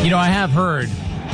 You know, I have heard,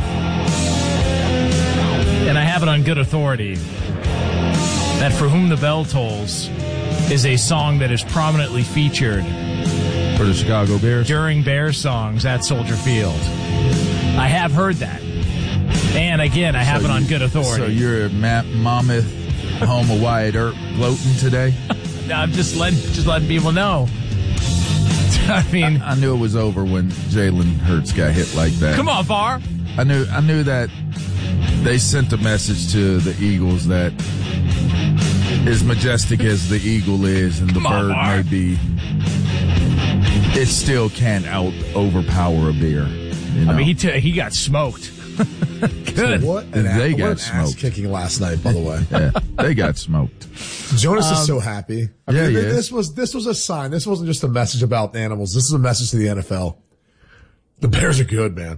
and I have it on good authority, that For Whom the Bell Tolls is a song that is prominently featured for the Chicago Bears during Bears songs at Soldier Field. I have heard that. And again, I have it on good authority. So you're at Monmouth, home of Wyatt Earp, gloating today? I'm just letting people know. I mean, I knew it was over when Jalen Hurts got hit like that. Come on, Var. I knew that they sent a message to the Eagles that as majestic as the eagle is and the bird may be, it still can't overpower a beer. You know? I mean, he got smoked. Good. So what an ass kicking last night, by the way. Yeah, they got smoked. Jonas is so happy. I mean, he this was a sign. This wasn't just a message about animals. This is a message to the NFL. The Bears are good, man.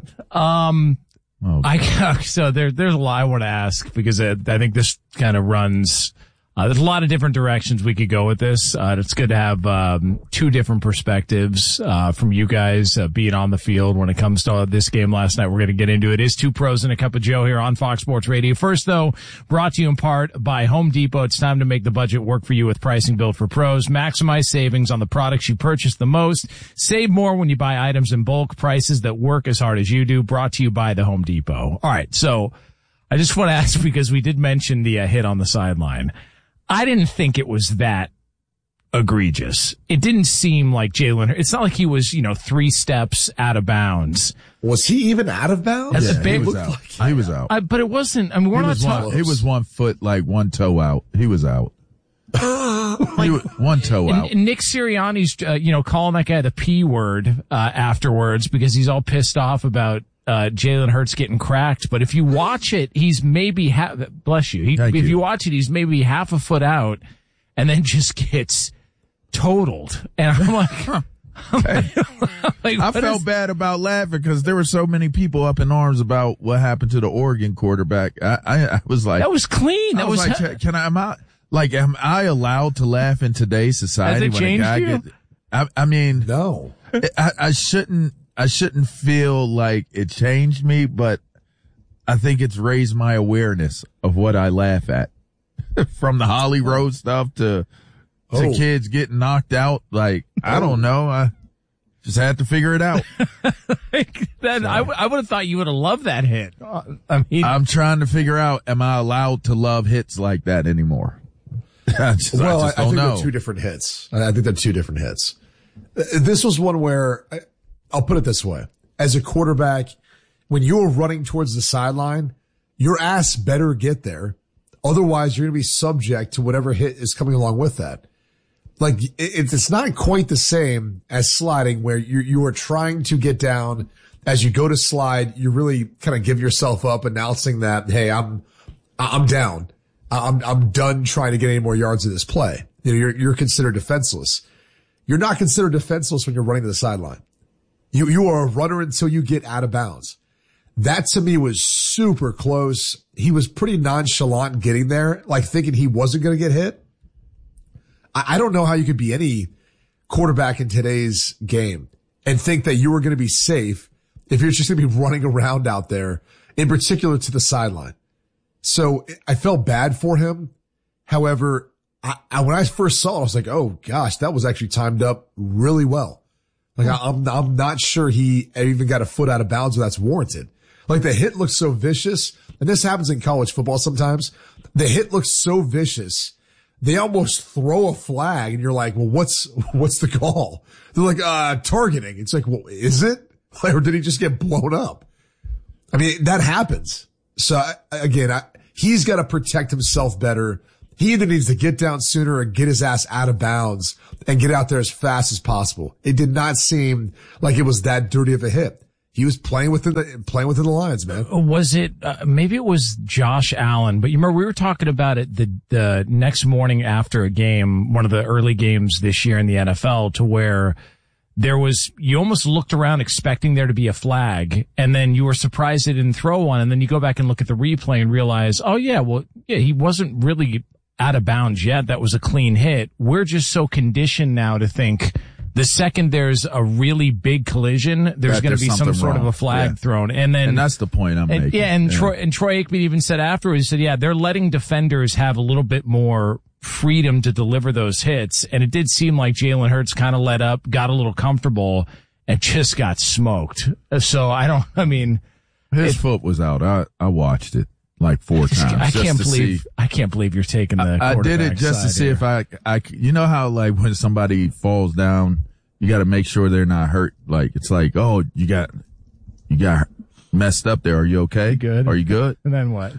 So there's a lot I want to ask because I think this kind of runs. There's a lot of different directions we could go with this. It's good to have two different perspectives from you guys being on the field when it comes to this game last night. We're going to get into it. It's Two Pros and a Cup of Joe here on Fox Sports Radio. First, though, brought to you in part by Home Depot. It's time to make the budget work for you with pricing built for pros. Maximize savings on the products you purchase the most. Save more when you buy items in bulk. Prices that work as hard as you do. Brought to you by the Home Depot. All right, so I just want to ask because we did mention the hit on the sideline. I didn't think it was that egregious. It didn't seem like Jalen. It's not like he was, 3 steps out of bounds. Was he even out of bounds? He was out. He was out. But it wasn't. I mean, we're not talking. He was 1 foot, like 1 toe out. He was out. He was 1 toe out. Nick Sirianni's, calling that guy the P word afterwards because he's all pissed off about Jalen Hurts getting cracked, but if you watch it, he's maybe bless you. If you watch it, he's maybe half a foot out, and then just gets totaled. And I'm like, I felt bad about laughing because there were so many people up in arms about what happened to the Oregon quarterback. I was like, that was clean. Am I allowed to laugh in today's society? Has it changed you? I mean, no, I shouldn't feel like it changed me, but I think it's raised my awareness of what I laugh at. From the Holly Road stuff to kids getting knocked out. Like, I don't know. I just had to figure it out. I would have thought you would have loved that hit. I'm trying to figure out, am I allowed to love hits like that anymore? I think they're two different hits. I think they're two different hits. This was one where I'll put it this way. As a quarterback, when you're running towards the sideline, your ass better get there. Otherwise, you're going to be subject to whatever hit is coming along with that. Like, it's not quite the same as sliding where you are trying to get down. As you go to slide, you really kind of give yourself up announcing that, hey, I'm down. I'm done trying to get any more yards of this play. You're considered defenseless. You're not considered defenseless when you're running to the sideline. You are a runner until you get out of bounds. That to me was super close. He was pretty nonchalant getting there, like thinking he wasn't going to get hit. I don't know how you could be any quarterback in today's game and think that you were going to be safe if you're just going to be running around out there, in particular to the sideline. So I felt bad for him. However, when I first saw it, I was like, oh gosh, that was actually timed up really well. Like, I'm not sure he even got a foot out of bounds where that's warranted. Like, the hit looks so vicious, and this happens in college football sometimes. The hit looks so vicious, they almost throw a flag, and you're like, well, what's the call? They're like, targeting. It's like, well, is it? Or did he just get blown up? I mean, that happens. So, again, he's got to protect himself better. He either needs to get down sooner or get his ass out of bounds and get out there as fast as possible. It did not seem like it was that dirty of a hit. He was playing within the lines, man. Was it, maybe it was Josh Allen, but you remember we were talking about it the next morning after a game, one of the early games this year in the NFL, to where you almost looked around expecting there to be a flag, and then you were surprised they didn't throw one, and then you go back and look at the replay and realize, he wasn't really out of bounds yet. That was a clean hit. We're just so conditioned now to think The second there's a really big collision, there's going to be some sort of a flag thrown. And that's the point I'm making. Yeah, and Troy Aikman even said afterwards, he said, yeah, they're letting defenders have a little bit more freedom to deliver those hits. And it did seem like Jalen Hurts kind of let up, got a little comfortable, and just got smoked. So his foot was out. I watched it like 4 times. I can't believe you're taking the I did it just to see if I you know how like when somebody falls down, you got to make sure they're not hurt. Like it's like, oh, you got messed up there. Are you okay? Good. Are you good? And then what?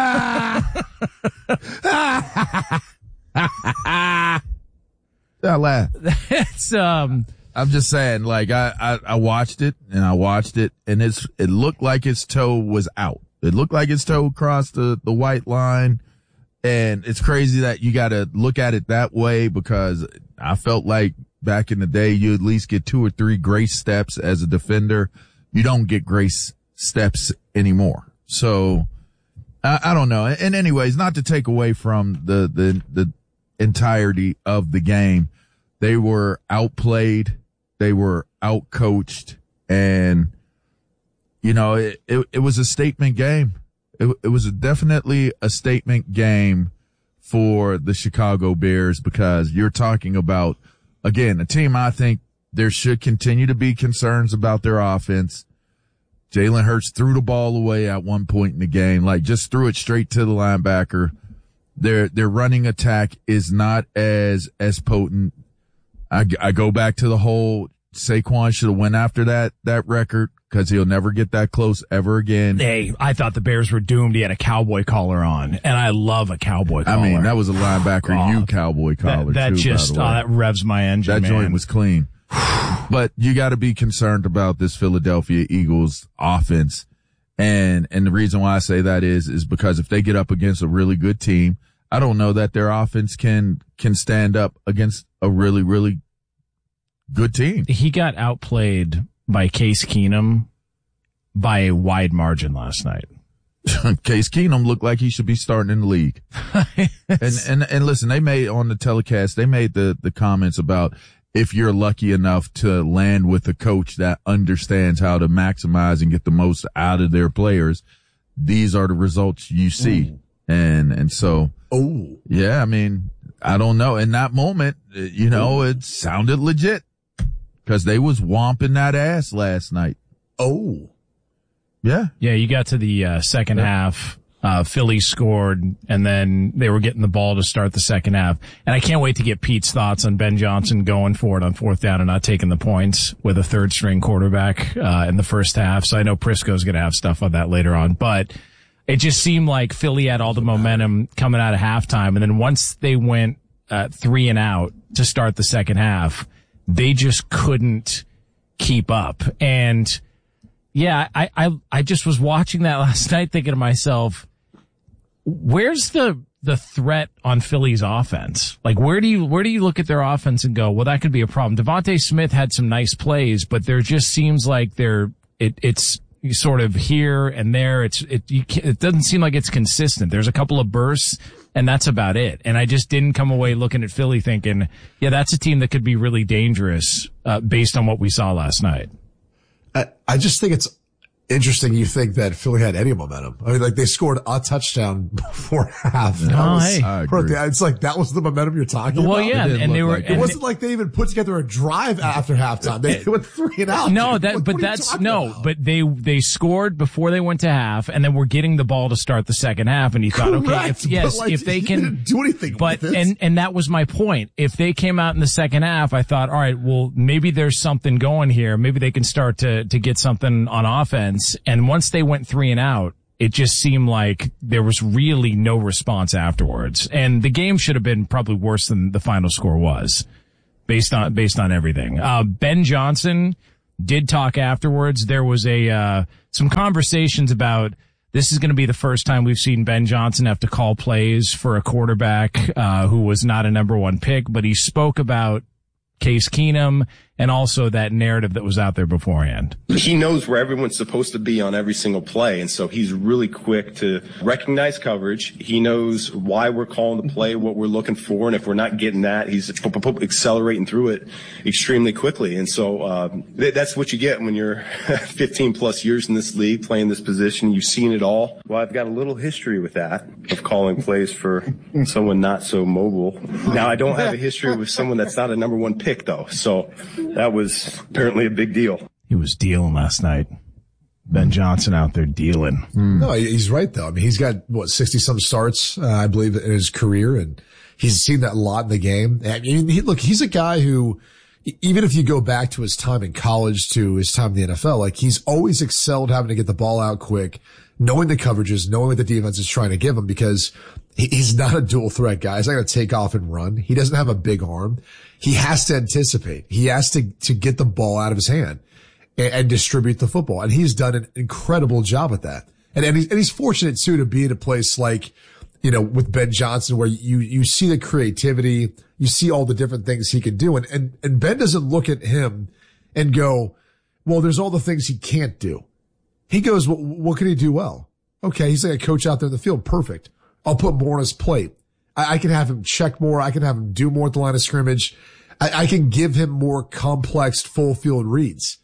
I laugh. It's I'm just saying, like I watched it and it looked like his toe was out. It looked like his toe crossed the white line. And it's crazy that you got to look at it that way, because I felt like back in the day, you at least get 2 or 3 grace steps as a defender. You don't get grace steps anymore. So I don't know. And anyways, not to take away from the entirety of the game, they were outplayed. They were outcoached, and you know, it was a statement game. It was definitely a statement game for the Chicago Bears, because you're talking about, again, a team I think there should continue to be concerns about their offense. Jalen Hurts threw the ball away at one point in the game, like just threw it straight to the linebacker. Their running attack is not as potent. I go back to the whole Saquon should have went after that record, because he'll never get that close ever again. Hey, I thought the Bears were doomed. He had a cowboy collar on, and I love a cowboy collar. I mean, that was a linebacker cowboy collar that too, just, that revs my engine, That joint was clean. But you got to be concerned about this Philadelphia Eagles offense. And the reason why I say that is because if they get up against a really good team, I don't know that their offense can stand up against a really, really good team. He got outplayed by Case Keenum by a wide margin last night. Case Keenum looked like he should be starting in the league. and listen, they made on the telecast, they made the comments about if you're lucky enough to land with a coach that understands how to maximize and get the most out of their players, these are the results you see. And so, yeah, I mean, I don't know. In that moment, you know, it sounded legit, because they was whomping that ass last night. Yeah. Yeah, you got to the second half. Philly scored, and then they were getting the ball to start the second half. And I can't wait to get Pete's thoughts on Ben Johnson going for it on 4th down and not taking the points with a 3rd-string quarterback in the first half. So I know Prisco's going to have stuff on that later on. But it just seemed like Philly had all the momentum coming out of halftime. And then once they went 3 and out to start the second half, they just couldn't keep up. And yeah, I just was watching that last night thinking to myself, where's the threat on Philly's offense? Like, where do you look at their offense and go, well, that could be a problem? Devontae Smith had some nice plays, but there just seems like it's sort of here and there. It doesn't seem like it's consistent. There's a couple of bursts, and that's about it. And I just didn't come away looking at Philly thinking, yeah, that's a team that could be really dangerous, based on what we saw last night. I just think it's interesting you think that Philly had any momentum. I mean, like, they scored a touchdown before half. It's like that was the momentum you're talking about. Well, yeah, and they were. It wasn't like they even put together a drive after halftime. They went 3 and out. No, but they scored before they went to half, and then were getting the ball to start the second half. And you thought, correct, okay, if they can didn't do anything, but with it. and that was my point. If they came out in the second half, I thought, all right, well, maybe there's something going here. Maybe they can start to get something on offense. And once they went 3 and out, it just seemed like there was really no response afterwards. And the game should have been probably worse than the final score was, based on everything. Ben Johnson did talk afterwards. There was some conversations about this is going to be the first time we've seen Ben Johnson have to call plays for a quarterback who was not a number 1 pick, but he spoke about Case Keenum and also that narrative that was out there beforehand. He knows where everyone's supposed to be on every single play, and so he's really quick to recognize coverage. He knows why we're calling the play, what we're looking for, and if we're not getting that, he's accelerating through it extremely quickly. And so that's what you get when you're 15 plus years in this league, playing this position. You've seen it all. Well, I've got a little history with that, of calling plays for someone not so mobile. Now, I don't have a history with someone that's not a number one pick, though, so that was apparently a big deal. He was dealing last night. Ben Johnson out there dealing. No, he's right, though. I mean, he's got, 60-some starts, I believe, in his career, and he's seen that a lot in the game. I mean, he's a guy who, even if you go back to his time in college to his time in the NFL, like, he's always excelled having to get the ball out quick, knowing the coverages, knowing what the defense is trying to give him, because he's not a dual threat guy. He's not going to take off and run. He doesn't have a big arm. He has to anticipate. He has to get the ball out of his hand and distribute the football. And he's done an incredible job at that. And he's fortunate too to be in a place like, with Ben Johnson, where you see the creativity, you see all the different things he can do. And Ben doesn't look at him and go, well, there's all the things he can't do. He goes, well, what can he do well? Okay. He's like a coach out there in the field. Perfect. I'll put more on his plate. I can have him check more. I can have him do more at the line of scrimmage. I can give him more complex full field reads.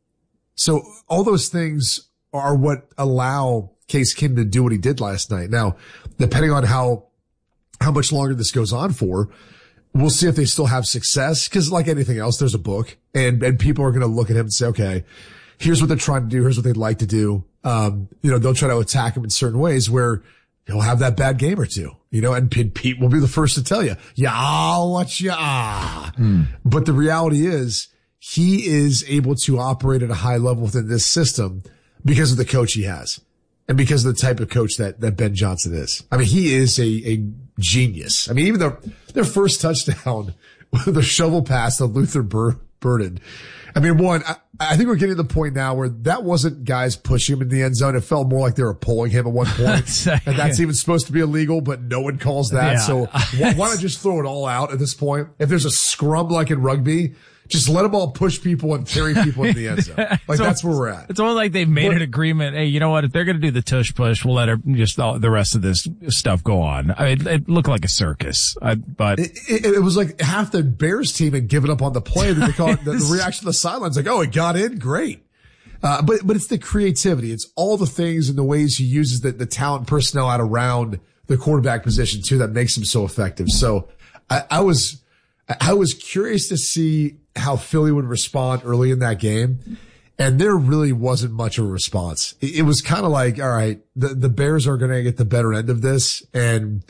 So all those things are what allow Case Keenum to do what he did last night. Now, depending on how much longer this goes on for, we'll see if they still have success. Cause like anything else, there's a book and people are going to look at him and say, okay, here's what they're trying to do. Here's what they'd like to do. They'll try to attack him in certain ways where he'll have that bad game or two, and Pete will be the first to tell you, I'll let you. But the reality is he is able to operate at a high level within this system because of the coach he has and because of the type of coach that Ben Johnson is. I mean, he is a genius. I mean, even their first touchdown, the shovel pass to Luther Burden. I mean, I think we're getting to the point now where that wasn't guys pushing him in the end zone. It felt more like they were pulling him at one point. And that's even supposed to be illegal, but no one calls that. Yeah. So why not just throw it all out at this point? If there's a scrum like in rugby, just let them all push people and carry people in the end zone. Like that's where we're at. It's almost like they've made an agreement. Hey, you know what? If they're going to do the tush push, we'll let the rest of this stuff go on. I mean, it looked like a circus, but it was like half the Bears team had given up on the play. They call it the reaction to the sidelines, like, oh, it got in, great. But it's the creativity. It's all the things and the ways he uses the talent personnel out around the quarterback position too that makes him so effective. So I was curious to see how Philly would respond early in that game. And there really wasn't much of a response. It was kind of like, all right, the Bears are going to get the better end of this. And,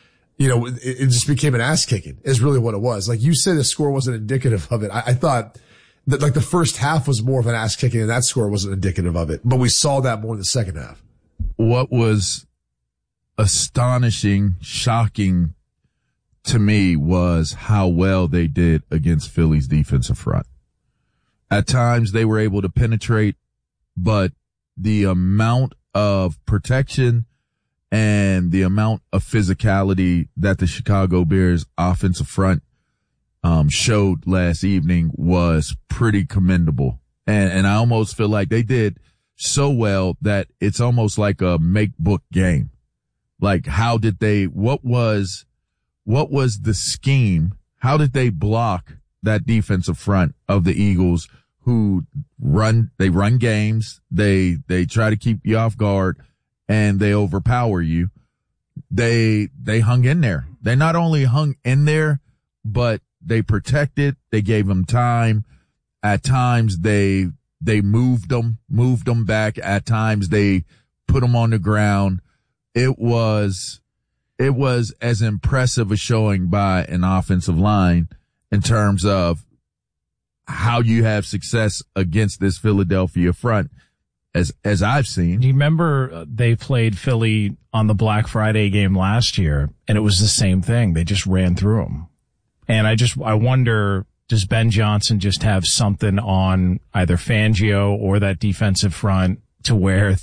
it just became an ass kicking is really what it was. Like you said, the score wasn't indicative of it. I thought that like the first half was more of an ass kicking and that score wasn't indicative of it. But we saw that more in the second half. What was astonishing, shocking to me was how well they did against Philly's defensive front. At times they were able to penetrate, but the amount of protection and the amount of physicality that the Chicago Bears offensive front showed last evening was pretty commendable. And I almost feel like they did so well that it's almost like a make book game. Like what was the scheme? How did they block that defensive front of the Eagles who run games? They try to keep you off guard and they overpower you. They hung in there. They not only hung in there, but they protected. They gave them time. At times they moved them back. At times they put them on the ground. It was as impressive a showing by an offensive line in terms of how you have success against this Philadelphia front as I've seen. Do you remember they played Philly on the Black Friday game last year and it was the same thing. They just ran through them. And I wonder, does Ben Johnson just have something on either Fangio or that defensive front to where